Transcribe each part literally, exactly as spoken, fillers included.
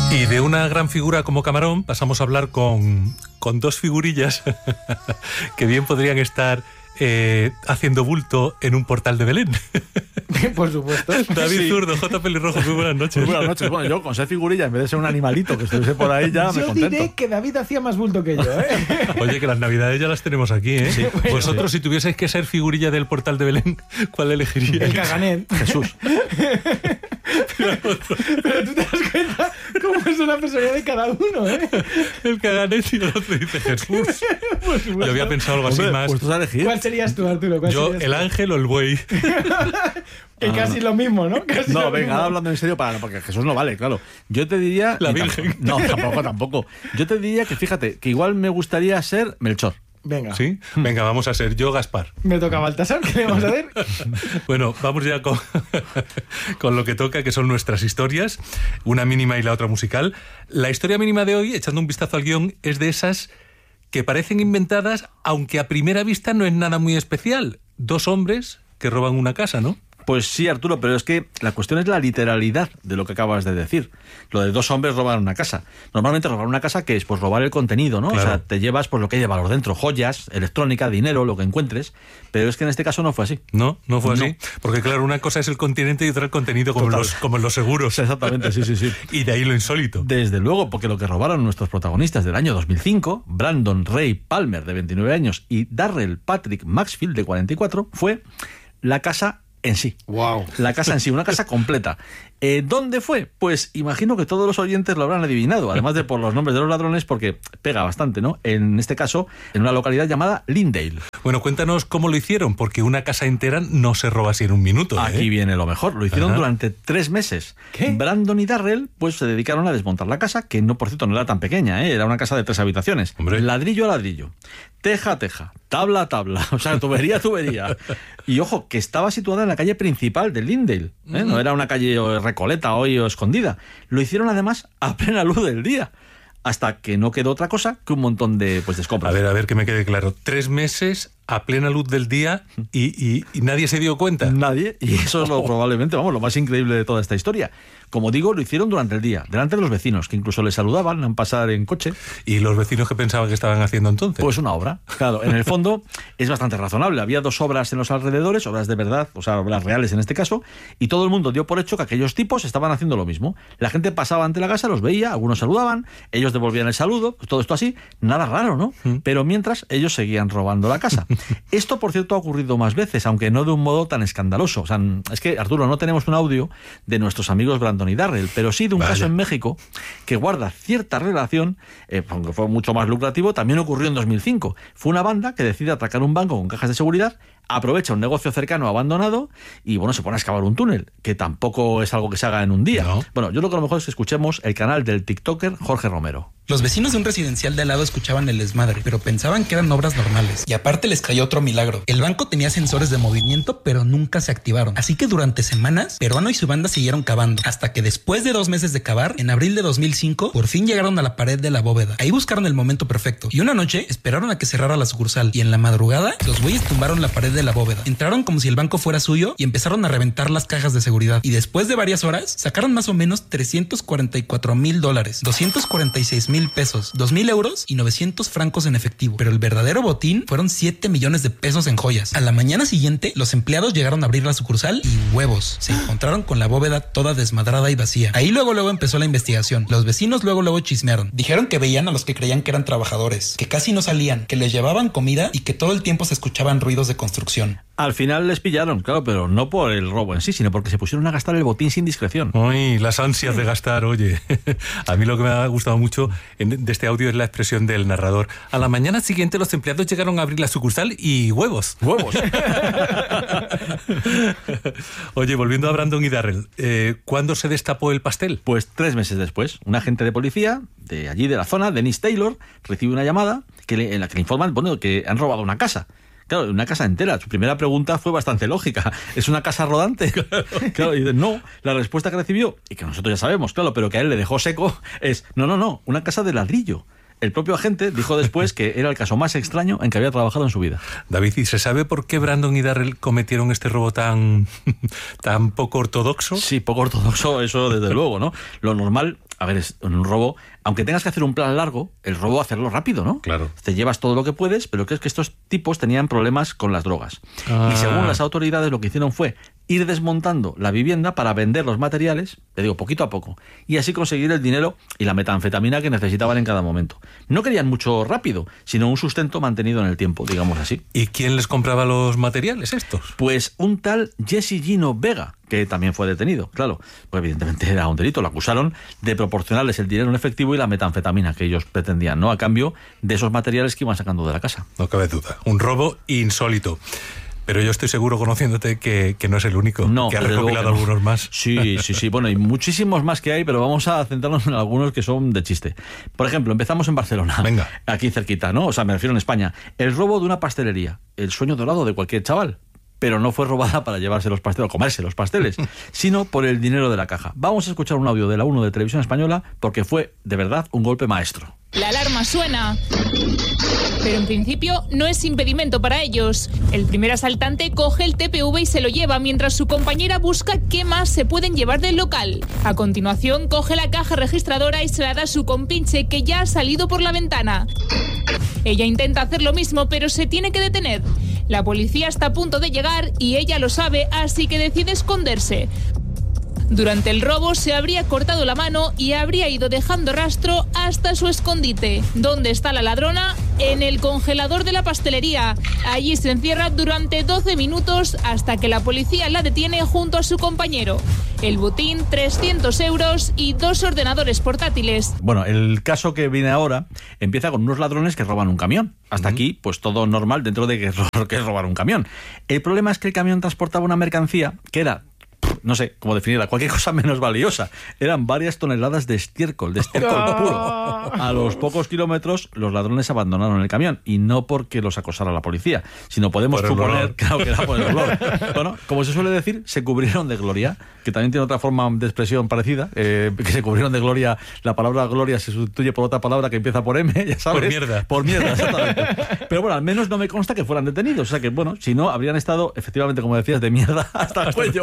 Y de una gran figura como Camarón pasamos a hablar con, con dos figurillas que bien podrían estar eh, haciendo bulto en un portal de Belén. Por supuesto. David Sí. Zurdo, J. Pelirrojo, muy buenas noches. Muy buenas noches. Bueno, yo con ser figurilla, en vez de ser un animalito que estuviese por ahí, ya me Yo contento. diré que David hacía más bulto que yo, ¿eh? Oye, que las navidades ya las tenemos aquí, ¿eh? Sí, bueno. Vosotros, si tuvieseis que ser figurilla del portal de Belén, ¿cuál elegiríais? El caganet. Jesús. Pero tú te das cuenta cómo es una personalidad de cada uno, ¿eh? El caganet y el otro dice Jesús. Por supuesto. Yo había pensado algo así Hombre, más. pues tú has elegido. ¿Cuál serías tú, Arturo? ¿Cuál Yo, serías el tú? ángel o el buey. Que casi lo mismo, ¿no? Casi No, lo venga, mismo. ahora hablando en serio, para, porque Jesús no vale, claro. Yo te diría... La y Virgen. tampoco- no, tampoco, tampoco. Yo te diría que, fíjate, que igual me gustaría ser Melchor. Venga, ¿Sí? Venga, vamos a ser yo, Gaspar. me toca Baltasar, ¿qué le vamos a hacer? Bueno, vamos ya con, con lo que toca, que son nuestras historias, una mínima y la otra musical. La historia mínima de hoy, echando un vistazo al guión, es de esas que parecen inventadas, aunque a primera vista no es nada muy especial. Dos hombres que roban una casa, ¿no? Pues sí, Arturo, pero es que la cuestión es la literalidad de lo que acabas de decir. Lo de dos hombres roban una casa. Normalmente robar una casa, ¿qué es? Pues robar el contenido, ¿no? Claro. O sea, te llevas pues lo que hay de valor dentro, joyas, electrónica, dinero, lo que encuentres. Pero es que en este caso no fue así. No, no fue así. No. Porque claro, una cosa es el continente y otra el contenido, como, en Total. los, como en los seguros. Exactamente, sí, sí, sí. Y de ahí lo insólito. Desde luego, porque lo que robaron nuestros protagonistas del año dos mil cinco, Brandon Ray Palmer, de veintinueve años, y Darrell Patrick Maxfield, de cuarenta y cuatro, fue la casa en sí. Wow. La casa en sí, una casa completa. Eh, ¿Dónde fue? Pues imagino que todos los oyentes lo habrán adivinado, además de por los nombres de los ladrones, porque pega bastante, ¿no? En este caso, en una localidad llamada Lindale. Bueno, cuéntanos cómo lo hicieron, porque una casa entera no se roba así en un minuto. ¿eh? Aquí viene lo mejor. Lo hicieron Ajá. durante tres meses. ¿Qué? Brandon y Darrell pues se dedicaron a desmontar la casa, que no, por cierto, no era tan pequeña, ¿eh? Era una casa de tres habitaciones. Hombre. Ladrillo a ladrillo, teja a teja, tabla a tabla, o sea, tubería a tubería. Y ojo, que estaba situada en la calle principal de Lindale, ¿eh? No era una calle o recoleta hoy o escondida. Lo hicieron además a plena luz del día, hasta que no quedó otra cosa que un montón de, pues, de escombros. A ver, a ver, que me quede claro. Tres meses a plena luz del día y, y- y nadie se dio cuenta. Nadie, y eso es lo probablemente, vamos, lo más increíble de toda esta historia. Como digo, lo hicieron durante el día, delante de los vecinos, que incluso les saludaban al pasar en coche. ¿Y los vecinos que pensaban que estaban haciendo entonces? Pues una obra. Claro, en el fondo es bastante razonable. Había dos obras en los alrededores, obras de verdad, o sea, obras reales en este caso, y todo el mundo dio por hecho que aquellos tipos estaban haciendo lo mismo. La gente pasaba ante la casa, los veía, algunos saludaban, ellos devolvían el saludo, pues todo esto así, nada raro, ¿no? Pero mientras ellos seguían robando la casa. Esto, por cierto, ha ocurrido más veces, aunque no de un modo tan escandaloso. O sea, es que, Arturo, no tenemos un audio de nuestros amigos Brandon y Darrell, pero sí de un Vaya. caso en México que guarda cierta relación, eh, aunque fue mucho más lucrativo. También ocurrió en dos mil cinco. Fue una banda que decide atracar un banco con cajas de seguridad, aprovecha un negocio cercano abandonado y, bueno, se pone a excavar un túnel, que tampoco es algo que se haga en un día. No. Bueno, yo lo que a lo mejor es que escuchemos el canal del TikToker Jorge Romero. Los vecinos de un residencial de al lado escuchaban el desmadre, pero pensaban que eran obras normales. Y aparte les cayó otro milagro. El banco tenía sensores de movimiento, pero nunca se activaron. Así que durante semanas, Peruano y su banda siguieron cavando. Hasta que después de dos meses de cavar, en abril de dos mil cinco, por fin llegaron a la pared de la bóveda. Ahí buscaron el momento perfecto. Y una noche esperaron a que cerrara la sucursal. Y en la madrugada, los güeyes tumbaron la pared de la bóveda. Entraron como si el banco fuera suyo y empezaron a reventar las cajas de seguridad. Y después de varias horas, sacaron más o menos trescientos cuarenta y cuatro mil dólares, doscientos cuarenta y seis mil pesos, dos mil euros y novecientos francos en efectivo. Pero el verdadero botín fueron siete millones de pesos en joyas. A la mañana siguiente, los empleados llegaron a abrir la sucursal y huevos. Se encontraron con la bóveda toda desmadrada y vacía. Ahí luego luego empezó la investigación. Los vecinos luego luego chismearon. Dijeron que veían a los que creían que eran trabajadores, que casi no salían, que les llevaban comida y que todo el tiempo se escuchaban ruidos de construcción. Al final les pillaron, claro, pero no por el robo en sí, sino porque se pusieron a gastar el botín sin discreción. Uy, las ansias de gastar, oye. A mí lo que me ha gustado mucho en- de este audio es la expresión del narrador. A la mañana siguiente los empleados llegaron a abrir la sucursal y huevos. Huevos. Oye, volviendo a Brandon y Darrell, eh, ¿cuándo se destapó el pastel? Pues tres meses después, un agente de policía de allí de la zona, Dennis Taylor, recibe una llamada que le- en la que le informan, bueno, que han robado una casa. Claro, una casa entera. Su primera pregunta fue bastante lógica. ¿Es una casa rodante? Claro, y dice, no. La respuesta que recibió, y que nosotros ya sabemos, claro, pero que a él le dejó seco, es, no, no, no, una casa de ladrillo. El propio agente dijo después que era el caso más extraño en que había trabajado en su vida. David, ¿y se sabe por qué Brandon y Darrell cometieron este robo tan, tan poco ortodoxo? Sí, poco ortodoxo, eso desde luego, ¿no? Lo normal a ver, es un robo, aunque tengas que hacer un plan largo, el robo hacerlo rápido, ¿no? Claro. Te llevas todo lo que puedes, pero es que estos tipos tenían problemas con las drogas. Ah. Y según las autoridades lo que hicieron fue ir desmontando la vivienda para vender los materiales, te digo, poquito a poco, y así conseguir el dinero y la metanfetamina que necesitaban en cada momento. No querían mucho rápido, sino un sustento mantenido en el tiempo, digamos así. ¿Y quién les compraba los materiales estos? Pues un tal Jesse Gino Vega, que también fue detenido, claro, pues evidentemente era un delito, lo acusaron de proporcionarles el dinero en efectivo y la metanfetamina que ellos pretendían, ¿no? A cambio de esos materiales que iban sacando de la casa. No cabe duda, un robo insólito. Pero yo estoy seguro, conociéndote, que, que no es el único, no, que has recopilado no. algunos más. Sí, sí, sí. Bueno, hay muchísimos más que hay, pero vamos a centrarnos en algunos que son de chiste. Por ejemplo, empezamos en Barcelona. Venga. Aquí cerquita, ¿no? O sea, me refiero en España. El robo de una pastelería. El sueño dorado de cualquier chaval. Pero no fue robada para llevarse los pasteles o comerse los pasteles, sino por el dinero de la caja. Vamos a escuchar un audio de la uno de Televisión Española porque fue, de verdad, un golpe maestro. La alarma suena, pero en principio no es impedimento para ellos. El primer asaltante coge el T P V y se lo lleva mientras su compañera busca qué más se pueden llevar del local. A continuación coge la caja registradora y se la da a su compinche que ya ha salido por la ventana. Ella intenta hacer lo mismo, pero se tiene que detener. La policía está a punto de llegar y ella lo sabe, así que decide esconderse. Durante el robo se habría cortado la mano y habría ido dejando rastro hasta su escondite. ¿Dónde está la ladrona? En el congelador de la pastelería. Allí se encierra durante doce minutos hasta que la policía la detiene junto a su compañero. El botín, trescientos euros y dos ordenadores portátiles. Bueno, el caso que viene ahora empieza con unos ladrones que roban un camión. Hasta uh-huh. aquí, pues todo normal dentro de que es, que es robar un camión. El problema es que el camión transportaba una mercancía que era, no sé cómo definirla, cualquier cosa menos valiosa. Eran varias toneladas de estiércol, de estiércol puro. A los pocos kilómetros, los ladrones abandonaron el camión, y no porque los acosara la policía, sino podemos por suponer, claro, que era por el olor. Bueno, como se suele decir, se cubrieron de gloria, que también tiene otra forma de expresión parecida, eh, que se cubrieron de gloria. La palabra gloria se sustituye por otra palabra que empieza por M, ya sabes. Por mierda. Por mierda, exactamente. Pero bueno, al menos no me consta que fueran detenidos. O sea que, bueno, si no, habrían estado, efectivamente, como decías, de mierda hasta el cuello.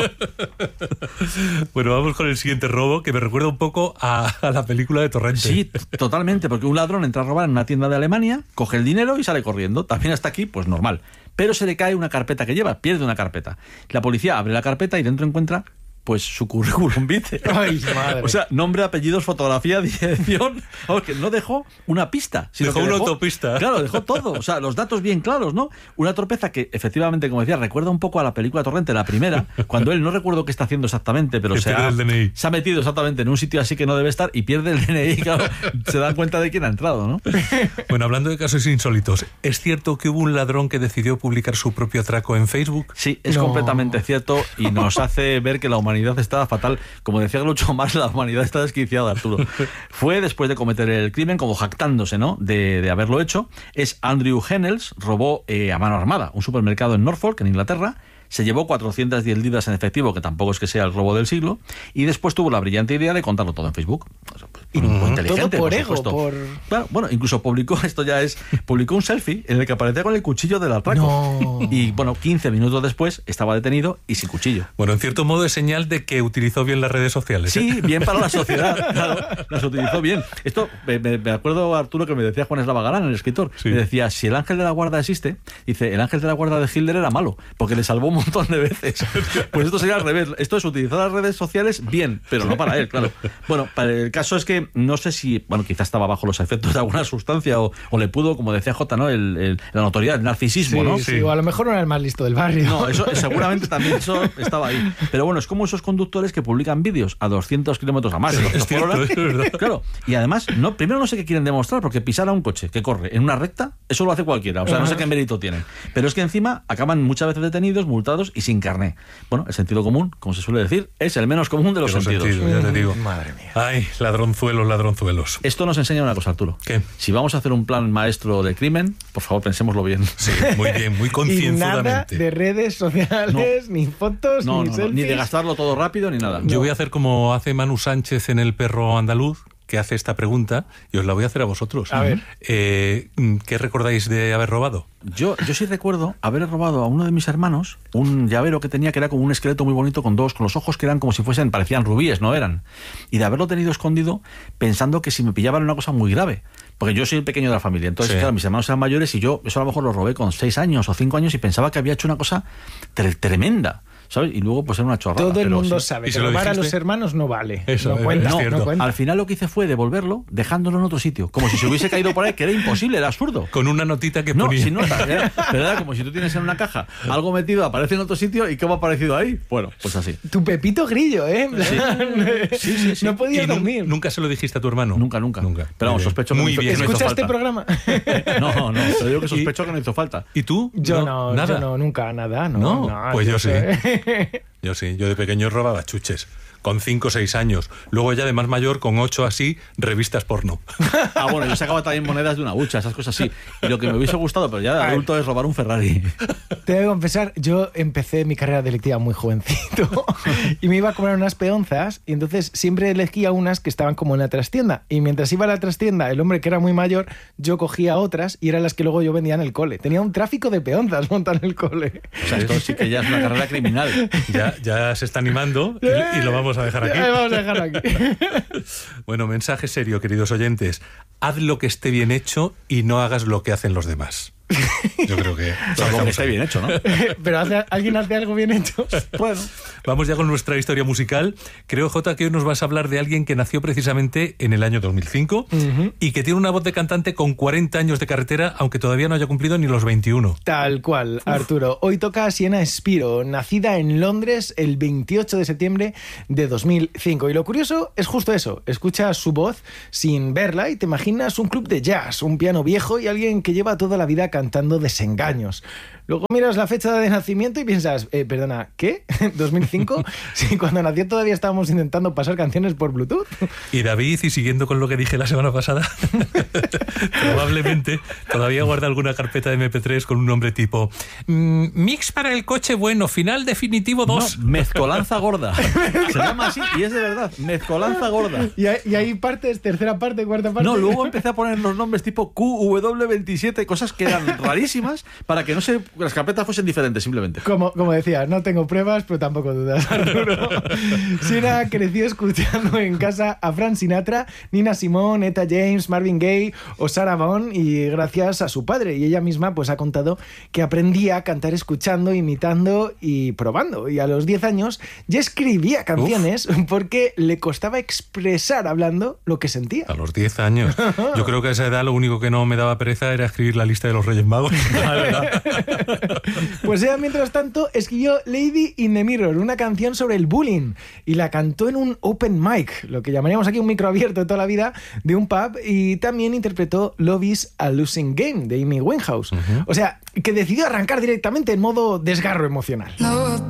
Bueno, vamos con el siguiente robo, que me recuerda un poco a, a la película de Torrente. Sí, totalmente, porque un ladrón entra a robar en una tienda de Alemania, coge el dinero y sale corriendo. También hasta aquí, pues normal. Pero se le cae una carpeta que lleva, pierde una carpeta. La policía abre la carpeta y dentro encuentra, pues, su currículum vitae. Ay, madre. O sea, nombre, apellidos, fotografía, dirección. Vamos, que no dejó una pista. Sino dejó que una dejó, autopista. Claro, dejó todo. O sea, los datos bien claros, ¿no? Una torpeza que, efectivamente, como decía, recuerda un poco a la película Torrente, la primera, cuando él, no recuerdo qué está haciendo exactamente, pero se ha, el D N I. se ha metido exactamente en un sitio así que no debe estar y pierde el D N I. Claro, se dan cuenta de quién ha entrado, ¿no? Bueno, hablando de casos insólitos, ¿es cierto que hubo un ladrón que decidió publicar su propio atraco en Facebook? Sí, es No. completamente cierto y nos hace ver que la humanidad está fatal. Como decía Groucho Marx, la humanidad está desquiciada, Arturo. Fue después de cometer el crimen, como jactándose, ¿no?, de, de haberlo hecho. Es Andrew Hennels, robó eh, a mano armada un supermercado en Norfolk, en Inglaterra. Se llevó cuatrocientas diez libras en efectivo, que tampoco es que sea el robo del siglo, y después tuvo la brillante idea de contarlo todo en Facebook. O sea, pues, muy Todo inteligente, por por ego, supuesto. por... Claro, bueno, incluso publicó, esto ya es, publicó un selfie en el que aparecía con el cuchillo del atraco. No. Y bueno, quince minutos después estaba detenido y sin cuchillo. Bueno, en cierto modo es señal de que utilizó bien las redes sociales. ¿eh? Sí, bien para la sociedad, claro, las utilizó bien. Esto, me, me acuerdo, Arturo, que me decía Juan Eslava Galán, el escritor, Sí. me decía, si el ángel de la guarda existe, dice, el ángel de la guarda de Hitler era malo, porque le salvó un montón de veces. Pues esto sería al revés, esto es utilizar las redes sociales bien, pero no para él, claro. Bueno, para el caso es que no sé si, bueno, quizás estaba bajo los efectos de alguna sustancia o, o le pudo, como decía Jota, ¿no?, el, el, la notoriedad, el narcisismo, Sí, ¿no? sí, o a lo mejor no era el más listo del barrio. No, eso seguramente también eso estaba ahí. Pero bueno, es como esos conductores que publican vídeos a doscientos kilómetros a más. Sí, es cierto, es verdad. Claro. Y además, no, primero no sé qué quieren demostrar, porque pisar a un coche que corre en una recta, eso lo hace cualquiera. O sea, no sé qué mérito tienen. Pero es que encima acaban muchas veces detenidos, multados y sin carné. Bueno, el sentido común, como se suele decir, es el menos común de los, De los sentidos. sentidos, ya te digo. Madre mía. Ay, ladronzuelos, ladronzuelos. Esto nos enseña una cosa, Arturo. ¿Qué? Si vamos a hacer un plan maestro de crimen, por favor, pensémoslo bien. Sí, muy bien, muy Y nada concienzudamente. de redes sociales, ni fotos, No, ni no, no, selfies. ni de gastarlo todo rápido, ni nada. Yo voy a hacer como hace Manu Sánchez en El perro andaluz, que hace esta pregunta y os la voy a hacer a vosotros. A ver. Eh, ¿Qué recordáis de haber robado? Yo, yo sí recuerdo haber robado a uno de mis hermanos un llavero que tenía que era como un esqueleto muy bonito con dos, con los ojos que eran como si fuesen, parecían rubíes, no eran. Y de haberlo tenido escondido pensando que si me pillaban era una cosa muy grave. Porque yo soy el pequeño de la familia. Entonces, Sí. claro, mis hermanos eran mayores y yo eso a lo mejor lo robé con seis años o cinco años y pensaba que había hecho una cosa tre- tremenda. ¿Sabes? Y luego pues era una chorrada. Todo el pero mundo sí. sabe ¿Y que se lo robar a dijiste? los hermanos no vale. Eso, no es cuenta, cierto. no cuenta. Al final lo que hice fue devolverlo dejándolo en otro sitio. Como si se hubiese caído por ahí, que era imposible, era absurdo. Con una notita que No, ponía... sin nota. Era, pero era como si tú tienes en una caja algo metido, aparece en otro sitio y ¿cómo ha aparecido ahí? Bueno, pues así. Tu Pepito Grillo, ¿eh? En plan, Sí, sí, sí. No podías ¿Y nu- dormir. nunca se lo dijiste a tu hermano? Nunca, nunca. Nunca. Pero vamos, Muy bien. sospecho que Muy no hizo- bien. que no hizo ¿Escucha este falta. programa? No, no, te digo que Y- sospecho que no hizo falta. ¿Y tú? Yo no, nada. yo no, nunca, nada. No, No, no, pues yo sí. sé. Yo sí, yo de pequeño robaba chuches, con cinco o seis años. Luego ya de más mayor, con ocho así, revistas porno. Ah, bueno, yo sacaba también monedas de una hucha, esas cosas así. Y lo que me hubiese gustado, pero ya de A ver. adulto, es robar un Ferrari. Te debo confesar, yo empecé mi carrera delictiva muy jovencito y me iba a comprar unas peonzas y entonces siempre elegía unas que estaban como en la trastienda y mientras iba a la trastienda el hombre que era muy mayor, yo cogía otras y eran las que luego yo vendía en el cole. Tenía un tráfico de peonzas montado en el cole. O sea, esto sí que ya es una carrera criminal. Ya, ya se está animando y, y lo vamos a dejar aquí. Eh, vamos a dejarlo aquí. Bueno, mensaje serio, queridos oyentes. Haz lo que esté bien hecho y no hagas lo que hacen los demás. Yo creo que... lo Pero como dejamos que esté ahí. bien hecho, ¿no? Pero hace, ¿alguien hace algo bien hecho? Bueno. Vamos ya con nuestra historia musical. Creo, Jota, que hoy nos vas a hablar de alguien que nació precisamente en el año dos mil cinco Ujú. y que tiene una voz de cantante con cuarenta años de carretera, aunque todavía no haya cumplido ni los veintiuno. Tal cual, Arturo. Hoy toca Sienna Spiro, nacida en Londres el veintiocho de septiembre de dos mil cinco. Y lo curioso es justo eso. Escuchas su voz sin verla y te imaginas un club de jazz, un piano viejo y alguien que lleva toda la vida cantando desengaños. Luego miras la fecha de nacimiento y piensas, eh, perdona, ¿qué? ¿dos mil cinco? Sí, cuando nació todavía estábamos intentando pasar canciones por Bluetooth. Y David, y siguiendo con lo que dije la semana pasada, probablemente todavía guarda alguna carpeta de eme pe tres con un nombre tipo mm, Mix para el coche bueno, final definitivo No, dos. mezcolanza gorda. Se llama así y es de verdad, mezcolanza gorda. Y hay, y hay partes, tercera parte, cuarta parte. No, luego empecé a poner los nombres tipo Q W veintisiete, cosas que eran rarísimas para que no se las carpetas fuesen diferentes simplemente. Como, como decía, no tengo pruebas, pero tampoco dudas, Arturo. Sienna creció escuchando en casa a Frank Sinatra, Nina Simone, Etta James, Marvin Gaye o Sarah Vaughan, y gracias a su padre. Y ella misma pues ha contado que aprendía a cantar escuchando, imitando y probando. Y a los diez años ya escribía canciones Uf. porque le costaba expresar hablando lo que sentía. A los diez años. Yo creo que a esa edad lo único que no me daba pereza era escribir la lista de los Reyes Magos. La verdad. Pues ella, mientras tanto, escribió Lady in the Mirror, una canción sobre el bullying, y la cantó en un open mic, lo que llamaríamos aquí un micro abierto de toda la vida, de un pub, y también interpretó Love is a Losing Game, de Amy Winehouse. Uh-huh. O sea, que decidió arrancar directamente en modo desgarro emocional. No